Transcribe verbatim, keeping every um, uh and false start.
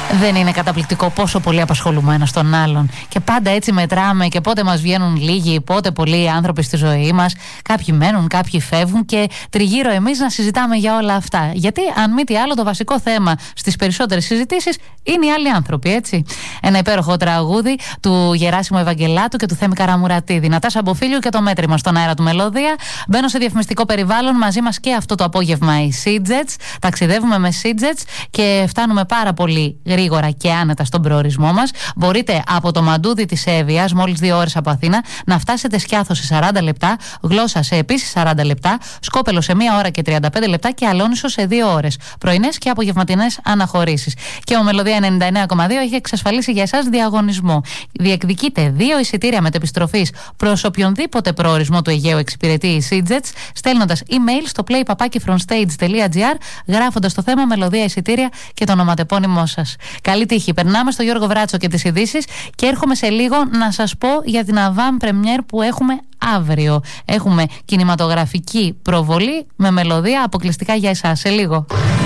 Δεν είναι καταπληκτικό πόσο πολύ απασχολούμε ένας τον άλλον? Και πάντα έτσι μετράμε και πότε μας βγαίνουν λίγοι, πότε πολλοί άνθρωποι στη ζωή μας. Κάποιοι μένουν, κάποιοι φεύγουν και τριγύρω εμείς να συζητάμε για όλα αυτά. Γιατί, αν μη τι άλλο, το βασικό θέμα στις περισσότερες συζητήσεις είναι οι άλλοι άνθρωποι, έτσι. Ένα υπέροχο τραγούδι του Γεράσιμου Ευαγγελάτου και του Θέμη Καραμουρατίδη. Νατάσα Μποφίλιου και το μέτρημα στον αέρα του Μελωδία. Μπαίνω σε διαφημιστικό περιβάλλον, μαζί μας και αυτό το απόγευμα οι Sea-Jets. Ταξιδεύουμε με Sea-Jets και φτάνουμε πάρα πολύ γρήγορα και άνετα στον προορισμό μας. Μπορείτε από το μαντούδι της Εύβοιας, μόλις δύο ώρες από Αθήνα, να φτάσετε Σκιάθο σε σαράντα λεπτά, Γλώσσα σε επίσης σαράντα λεπτά, Σκόπελο σε μία ώρα και τριάντα πέντε λεπτά και Αλόνισο σε δύο ώρες. Πρωινές και απογευματινές αναχωρήσεις. Και ο Μελωδία ενενήντα εννέα κόμμα δύο έχει εξασφαλίσει για εσάς διαγωνισμό. Διεκδικείτε δύο εισιτήρια μετεπιστροφής προς οποιονδήποτε προορισμό του Αιγαίου εξυπηρετεί η Sea-Jets, στέλνοντας email στο play παπάκι frontstage τελεία gr, γράφοντας το θέμα Μελωδία εισιτήρια και το ονοματεπώνυμό σας. Καλή τύχη. Περνάμε στο Γιώργο Βράτσο και τις ειδήσεις και έρχομαι σε λίγο να σας πω για την avant première που έχουμε αύριο. Έχουμε κινηματογραφική προβολή με Μελωδία αποκλειστικά για εσάς. Σε λίγο.